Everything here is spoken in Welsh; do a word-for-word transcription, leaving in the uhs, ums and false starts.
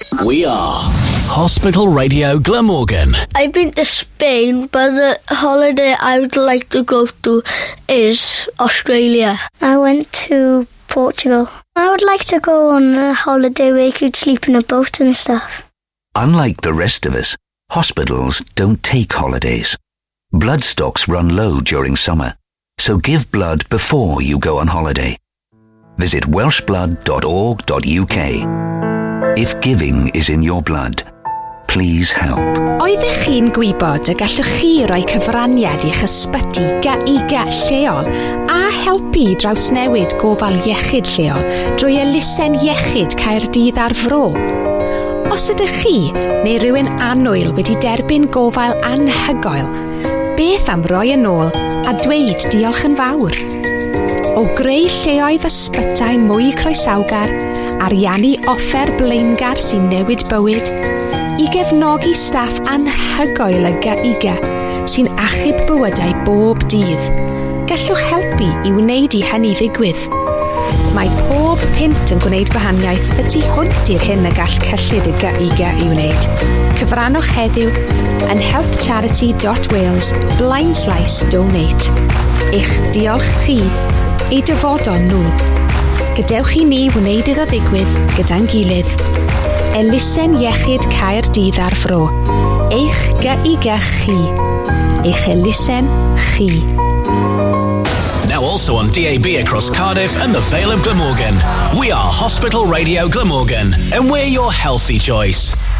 We are Hospital Radio Glamorgan. I've been to Spain, but the holiday I would like to go to is Australia. I went to Portugal. I would like to go on a holiday where you could sleep in a boat and stuff. Unlike the rest of us, hospitals don't take holidays. Blood stocks run low during summer, so give blood before you go on holiday. Visit welsh blood dot org dot U K. If giving is in your blood, please help. Oeddech chi'n gwybod y gallwch chi roi cyfraniad i'ch ysbyty ga-iga lleol a helpu drawsnewid gofal iechyd lleol drwy elusen iechyd Caerdydd ar Fro? Os ydych chi neu rhywun annwyl wedi derbyn gofal anhygoel, beth am roi yn ôl a dweud diolch yn fawr? O greu lleoedd ysbytau mwy croesawgar, ariannu offer blaengar sy'n newid bywyd, i gefnogi staff anhygoel y ga-iga sy'n achub bywydau bob dydd, gallwch helpu i wneud i hynny ddigwydd. Mae pob pint yn gwneud gwahaniaeth y tu hwnt i'r hyn y gall cyllid y ga-iga i wneud. Cyfrannwch heddiw yn healthcharity dot wales blaen slaes donate. Eich diolch chi eu dyfodol nhw. Gadewch i ni wneud iddo ddigwydd gyda'n gilydd. Elusen iechyd Caerdydd ar Fro. Eich ga-iga chi. Eich elusen chi. Now also on D A B across Cardiff and the Vale of Glamorgan. We are Hospital Radio Glamorgan, and we're your healthy choice.